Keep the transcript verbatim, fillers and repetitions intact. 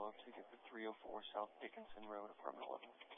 ticket for three oh four South Dickinson Road, apartment eleven.